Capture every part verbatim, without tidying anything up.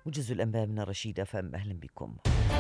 موجز الأنباء من الرشيد أف أم، أهلا بكم.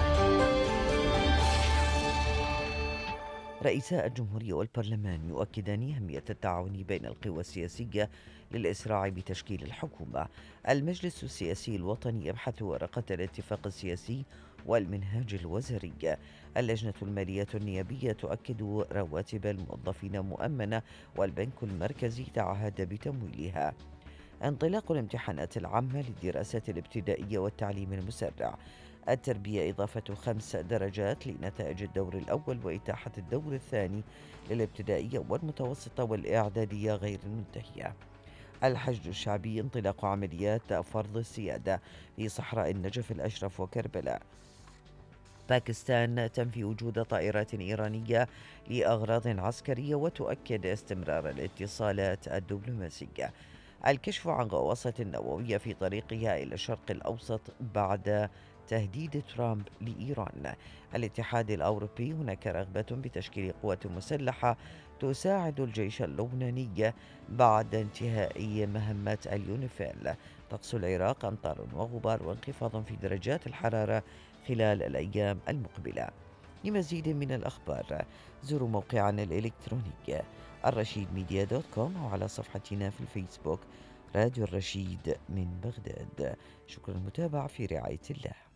رئيسا الجمهورية والبرلمان يؤكدان أهمية التعاون بين القوى السياسية للإسراع بتشكيل الحكومة. المجلس السياسي الوطني يبحث ورقة الاتفاق السياسي والمنهاج الوزاري. اللجنة المالية النيابية تؤكد رواتب الموظفين مؤمنة، والبنك المركزي تعهد بتمويلها. انطلاق الامتحانات العامة للدراسات الابتدائية والتعليم المسرع. التربية إضافة خمس درجات لنتائج الدور الأول، وإتاحة الدور الثاني للابتدائية والمتوسطة والإعدادية غير المنتهية. الحشد الشعبي انطلاق عمليات فرض السيادة في صحراء النجف الأشرف وكربلاء. باكستان تنفي وجود طائرات إيرانية لأغراض عسكرية وتؤكد استمرار الاتصالات الدبلوماسية. الكشف عن غواصة نووية في طريقها إلى الشرق الأوسط بعد تهديد ترامب لإيران. الاتحاد الأوروبي هناك رغبة بتشكيل قوة مسلحة تساعد الجيش اللبناني بعد انتهاء مهمة اليونيفيل. طقس العراق أمطار وغبار وانخفاض في درجات الحرارة خلال الأيام المقبلة. لمزيد من الأخبار زوروا موقعنا الإلكتروني الرشيد ميديا دوت كوم، وعلى صفحتنا في الفيسبوك راديو الرشيد من بغداد. شكرا للمتابعة، في رعاية الله.